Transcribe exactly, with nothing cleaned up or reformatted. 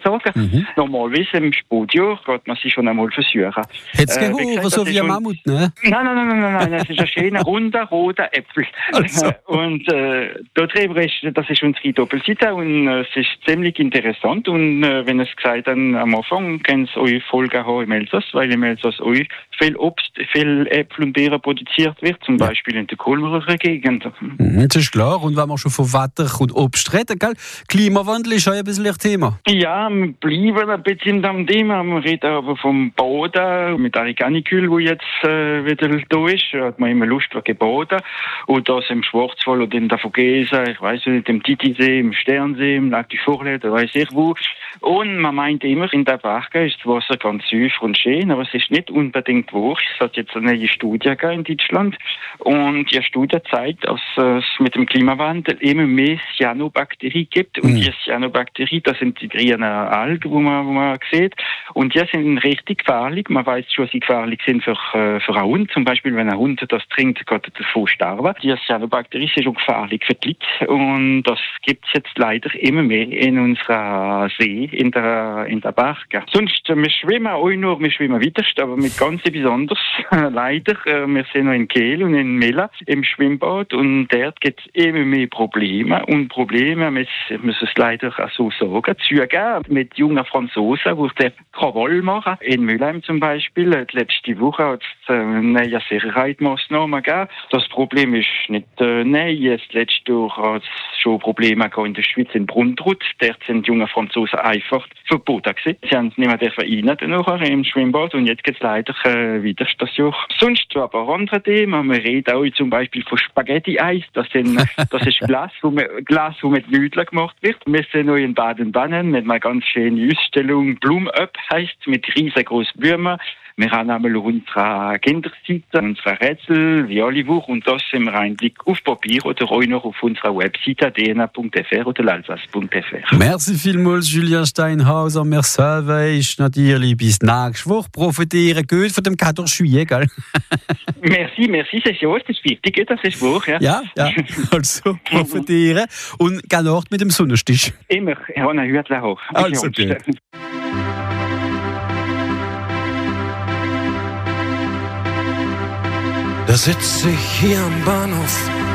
sagen. Mhm. Normalerweise im Spätjahr geht man sich schon einmal versuchen. Hat es Äh, wie gehoben, gesagt, so das wie ist ein schon- Mammut, ne? Nein, nein, nein, nein, nein, nein, das ist ein schöner, runder, roter Äpfel. Also. Und äh, da drüber ist, das ist unsere Doppelseite und äh, es ist ziemlich interessant. Und äh, wenn es gesagt dann am Anfang, können es euch Folgen haben im Elsass, weil im Elsass euch viel Obst, viel Äpfel und Beeren produziert wird, zum Ja. Beispiel in der Kohlmerer Gegend. Mhm, das ist klar. Und wenn wir schon von Wetter und Obst reden, gell? Klimawandel ist auch ein bisschen ein Thema. Ja, wir bleiben ein bisschen am Thema. Wir reden aber vom Boden mit der Canicule, wo jetzt äh, wieder da ist. Da hat man immer Lust wegen Boden. Und das im Schwarzwald oder in der Vogesen, ich weiss nicht, im Titisee, im Sternsee, im Lac du Forlet, da weiss ich wo. Und man meint immer, in der Berge ist das Wasser ganz süß und schön, aber es ist nicht unbedingt wahr. Es hat jetzt eine neue Studie gegeben in Deutschland. Und die Studie zeigt, dass es mit dem Klimawandel immer mehr Cyanobakterien gibt. Und Mhm. die Cyanobakterien, das sind die grünen Algen, wo man, wo man sieht. Und die sind richtig gefährlich. Man weiß schon, dass sie gefährlich sind für, äh, für einen Hund. Zum Beispiel, wenn ein Hund das trinkt, geht er davon sterben. Die Cyanobakterien sind schon gefährlich für die Leute. Und das gibt es jetzt leider immer mehr in unserer See, in der, in der Berge. Sonst, äh, wir schwimmen auch nur, wir schwimmen weiterst, aber mit ganz besonders, leider. Äh, wir sind noch in Kehl und in Mela im Schwimmbad und dort gibt es immer mehr Probleme. Und Probleme, wir müssen es leider auch so sagen, zugeben mit jungen Franzosen, die den Krawall machen. In Mülheim zum Beispiel, die letzte Woche hat es äh, neue Sicherheitsmaßnahmen gegeben. Das Problem ist nicht äh, neu. Jetzt letztes Jahr hat es schon Probleme gehabt in der Schweiz, in Bruntrut. Dort sind junge Franzosen einfach verboten gewesen. Sie haben es nicht mehr dürfen rein nachher im Schwimmbad und jetzt geht es leider äh, wieder das Jahr. Sonst zu ein paar anderen Themen. Wir reden auch zum Beispiel von Spaghetti-Eis. Das, sind, das ist Glas, wo, man, Glas, wo mit Nudeln gemacht wird. Wir sind noch in Baden-Baden mit einer ganz schönen Ausstellung. Bloom Up heisst, mit riesengroßen Blumen. Wir haben einmal unsere Kinderseite, unsere Rätsel, wie alle Wochen, und das sind wir eigentlich auf Papier oder auch noch auf unserer Webseite d n a punkt f r oder lalsass punkt f r. Merci vielmals, Julia Steinhauser. Wir selber ist natürlich bis nächste Woche profitieren. Gut von dem Cadeau Juillet, gell? Merci, merci, c'est ja, das ist wichtig, das ist wahr, ja. Ja, ja. Also profitieren. Und gerne mit dem Sonnenstich. Immer, ich habe einen Hütchen hoch. Also gut. Da sitze ich hier am Bahnhof